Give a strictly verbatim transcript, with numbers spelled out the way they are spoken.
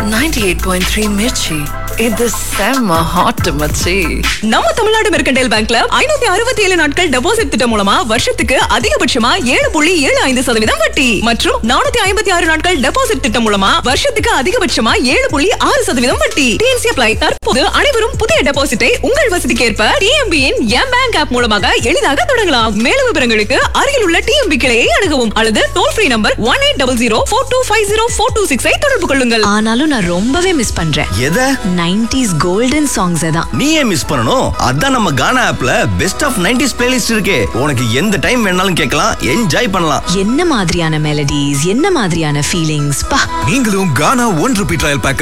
ninety-eight point three Mirchi. இது செம்ம hot மச்சி. நம்ம தமிழ்நாடு மெர்கண்டைல் பேங்க்ல ஐநூத்தி அறுபத்தி ஏழு நாட்கள் டெபாசிட் திட்டம் மூலமா வருஷத்துக்கு அதிகபட்சமா ஏழு புள்ளி ஏழு ஐந்து சதவீதம் வட்டி மற்றும் நானூத்தி ஐம்பத்தி ஆறு நாட்கள் டெபாசிட் திட்டம் மூலமா வருஷத்துக்கு அதிகபட்சமா ஏழு புள்ளி ஆறு சதவீதம் வட்டி. DNC apply. தற்போது அனைவரும் புதிய டெபாசிட்டை உங்கள் வசதிக்கேற்ப டிஎம்பியின் எம் பேங்க் ஆப் மூலமாக எளிதாக தொடங்கலாம். மேலும் விவரங்களுக்கு அருகில் உள்ள டிஎம்பி கிளையை அணுகவும் அல்லது toll free number one eight double zero four two five zero four two six ஐ தொடர்பு கொள்ளுங்கள். ஆனாலும் நான் ரொம்பவே மிஸ் பண்றேன். எதை? நைன்டீஸ் கோல்டன் சாங்ஸ் தான். நீயே மிஸ் பண்ணணும். அதான் நம்ம கானா ஆப்ல பெஸ்ட் ஆஃப் நைன்டீஸ் பிளேலிஸ்ட் இருக்கே. உனக்கு எந்த டைம் வேணாலும் கேட்கலாம், என்ஜாய் பண்ணலாம். என்ன மாதிரியான மெலடிஸ், என்ன மாதிரியான ஃபீலிங்ஸ் பா. நீங்களும் கானா ஒன் ருபி ட்ரையல் பேக்